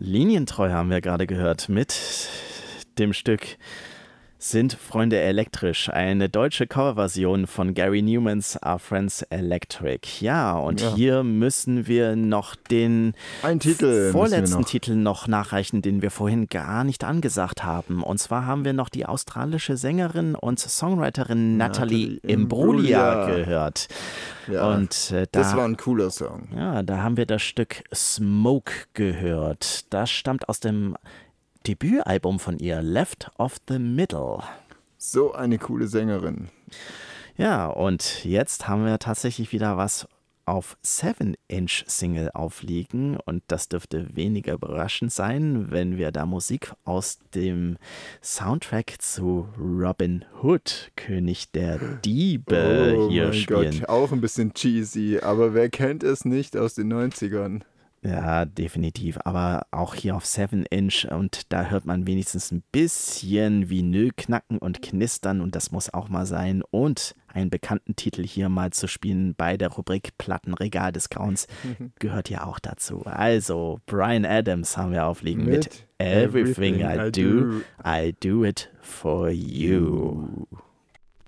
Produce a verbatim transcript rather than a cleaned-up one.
Linientreu haben wir gerade gehört mit dem Stück Sind Freunde elektrisch, eine deutsche Coverversion von Gary Newmans Are Friends Electric. Ja, und ja. hier müssen wir noch den Ein Titel vorletzten noch. Titel noch nachreichen, den wir vorhin gar nicht angesagt haben. Und zwar haben wir noch die australische Sängerin und Songwriterin Natalie, Natalie Imbruglia gehört. Ja, und äh, da, das war ein cooler Song. Ja, da haben wir das Stück Smoke gehört. Das stammt aus dem Debütalbum von ihr, Left of the Middle. So eine coole Sängerin. Ja, und jetzt haben wir tatsächlich wieder was auf seven inch Single aufliegen und das dürfte weniger überraschend sein, wenn wir da Musik aus dem Soundtrack zu Robin Hood, König der Diebe, oh hier mein spielen. Gott, auch ein bisschen cheesy, aber wer kennt es nicht aus den neunzigern? Ja, definitiv, aber auch hier auf seven inch und da hört man wenigstens ein bisschen Vinyl knacken und knistern und das muss auch mal sein und einen bekannten Titel hier mal zu spielen bei der Rubrik Plattenregal des Grauens gehört ja auch dazu. Also Bryan Adams haben wir aufliegen mit, mit Everything, Everything I, I do, do, I do it for you.